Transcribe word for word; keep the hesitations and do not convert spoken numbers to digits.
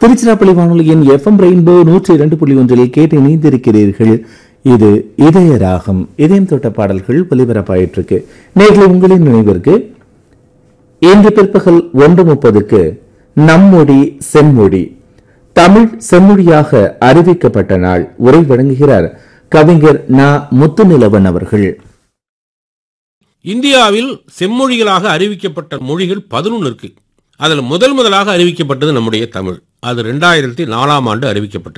திருச்சிராப்பள்ளி வானொலியின் F M rainbow நூற்றி இரண்டு புள்ளி ஒன்றில் கேட்டு இணைந்திருக்கிறீர்கள். இது இதய ராகம். இதயம் தொட்ட பாடல்கள் ஒலிபரப்பாயிட்டிருக்கு. நேர்களை உங்களின் நினைவிற்கு இன்று பிற்பகல் ஒன்று முப்பதுக்கு நம்மொழி செம்மொழி தமிழ் செம்மொழியாக அறிவிக்கப்பட்ட நாள் உரை வழங்குகிறார் கவிஞர் நா முத்துநிலவன் அவர்கள். இந்தியாவில் செம்மொழிகளாக அறிவிக்கப்பட்ட மொழிகள் பதினொன்று இருக்கு. அதில் முதல் முதலாக அறிவிக்கப்பட்டது நம்முடைய தமிழ். அது ரெண்டாயிரத்தி நாலாம் ஆண்டு அறிவிக்கப்பட்டது.